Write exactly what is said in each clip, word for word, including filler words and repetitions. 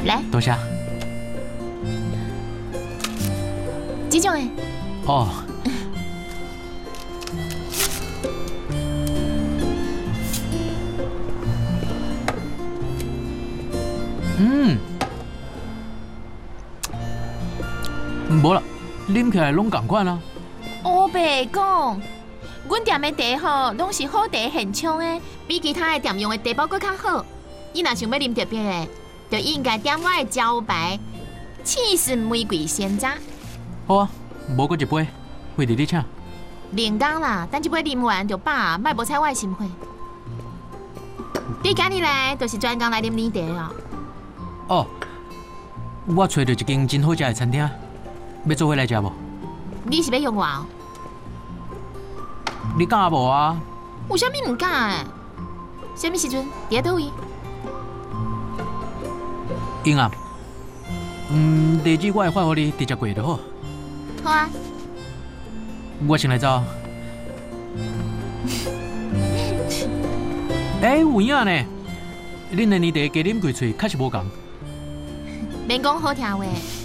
来， 多谢。 这种诶。 哦。嗯。无啦，啉起来拢同款啊。 我白讲，阮店的茶吼，拢是好茶现冲的，比其他的店用的茶包搁较好。你若想要啉特别的，就应该点我的招牌刺丝玫瑰鲜榨。 好啊，无搁一杯，惠弟你请。 另讲啦，等这杯啉完就饱，莫无采我的心血。你今日来就是专工来啉奶茶哦。 哦，我找到一间真好食的餐厅，要做伙来食无？ 你是要用我哦？ 你敢无啊？ 有啥物唔敢诶？啥物时阵？伫倒位？ 英啊，嗯，地址我会发互你，直接过就好。 好啊。 我先来走。哎，有影呢，恁的年茶加啉几喙，确实无共。 免讲好听话。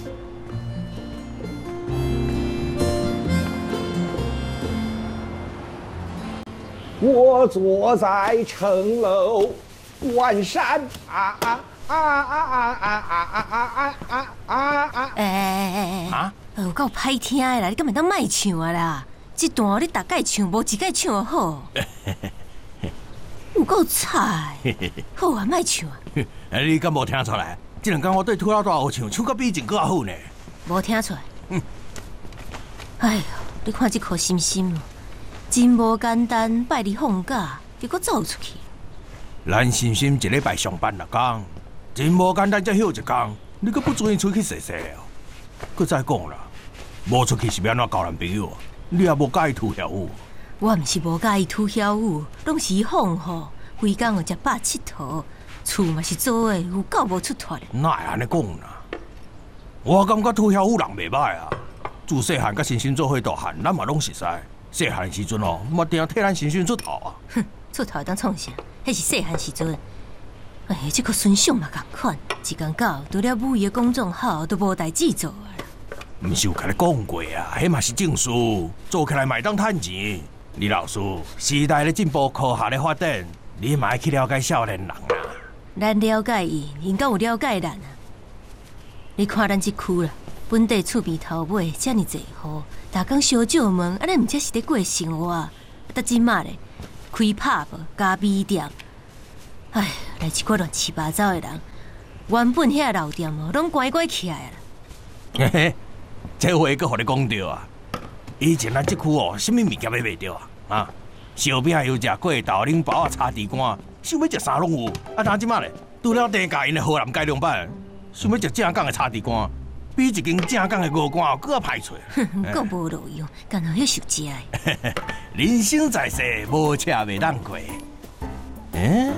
我坐在城楼观山啊啊啊啊啊啊啊啊啊啊啊！ 哎哎哎哎！啊，有够歹听的啦！你敢袂当卖唱啊啦？这段你大概唱，无一概唱好。有够菜！好啊，卖唱啊！ 你敢无听出来？这两天我对土老大学唱，唱到比以前更好呢。 无听出来。嗯。哎呦，你看这颗心心哦，真无简单，拜你放假，结果走出去。 咱心心一礼拜上班六天，真无简单，才休一天，你阁不准伊出去踅踅哦。搁再讲啦，无出去是要安怎交男朋友啊？你也无介意涂遐舞。 我毋是无介意涂遐舞，拢是伊放吼，规工哦食饱佚佗，厝嘛是做诶，有够无出脱的。 哪会安尼讲啦？我感觉涂遐舞人袂歹啊。自细汉甲新生做伙大汉，咱嘛拢熟悉。细汉时阵哦，嘛定替咱新生出头啊。 哼，出头当创啥？迄是细汉时阵。哎，这个孙相嘛共款，一天到除了母伊的公众号，都无代志做啊。 毋是有甲你讲过啊？迄嘛是正事，做起来嘛会当趁钱。李老师，时代咧进步，科学咧发展，你嘛爱去了解少年人啊。 咱了解伊，因敢有了解咱啊？你看咱这区啦，本地厝边头尾遮尔济户，逐工烧酒门，安尼毋则是咧过生活啊？得即马咧，开 pub 加米店，哎，来一个乱七八糟的人，原本遐老店哦，拢乖乖起来啦。 嘿嘿，这话阁互你讲着啊！以前咱这区哦，什么物件买袂着啊？啊，烧饼油炸粿豆奶包啊，炒地瓜，想要食啥拢有。啊，但即马咧，除了地价因的河南改良版，想要食正港的炒地瓜，比一间正港的鹅肝更较歹找。 哼，够无路用，干好要受食的。 人生在世，无车袂当过。嗯？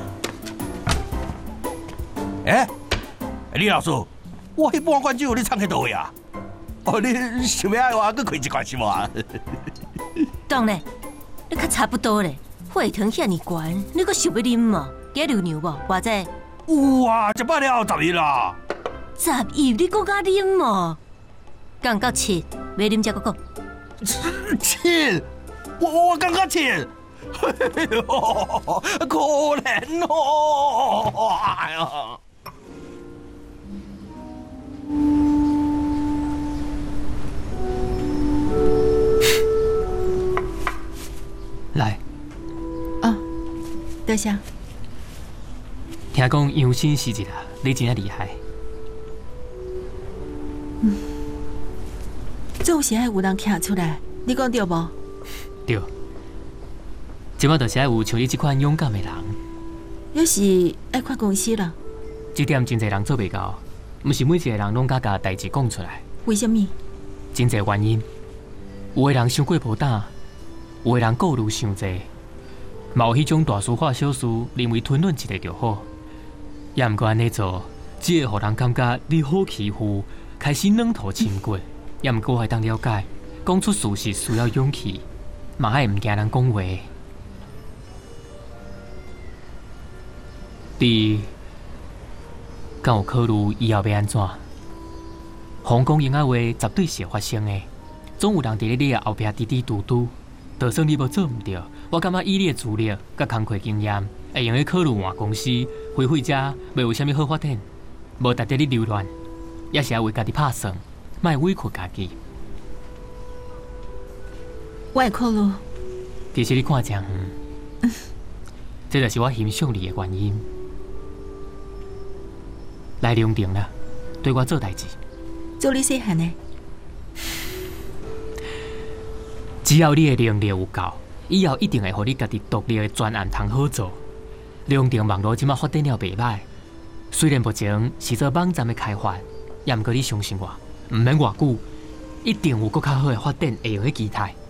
哎，李老师，我迄半罐酒你藏喺倒位啊？哦，你想要爱我，搁开一罐是无啊？ 当然，你较差不多咧。血糖遐尼悬，你搁想要啉嘛？加流牛无？偌济？ 有啊，一百了十一啦。 十一，你搁加啉嘛？降到七，要啉才搁讲。 七，我我感觉七，哎呦，可怜哦！哎呀。 来， 啊，多谢。 听讲杨新是一个，你真厉害。 嗯，总是爱有人站出来，你讲对无？ 对。即摆就是爱有像你这款勇敢的人。 要是爱看公司啦。 这点真侪人做袂到，毋是每一个人拢敢甲代志讲出来。 为什么？ 真侪原因，有的人伤过无胆。有的人顾虑伤济，嘛有迄种大事化小事，认为吞论一个就好。也毋过安尼做，只会互人感觉你好欺负，开始软土深骨。也毋过会当了解，讲出事实需要勇气，嘛爱毋惊人讲话。伫敢有考虑以后要安怎？皇宫用的话绝对是会发生的，总有人伫咧你的后壁滴滴嘟嘟。就算你无做唔到，我感觉以你的资历甲工课经验，会用去考虑换公司，回回者袂有啥物好发展，无值得你留恋，也是要为家己拍算，莫委屈家己。 我会考虑。 其实你看真远，这就是我欣赏你的原因。来龙亭啦，对我做代志。 做你细汉的。 只要你的能力有够，以后一定会互你家己独立的专案通好做。龙亭网络即马发展了袂歹，虽然目前是做网站的开发，也毋过你相信我，毋免偌久，一定有更较好的发展会用去期待。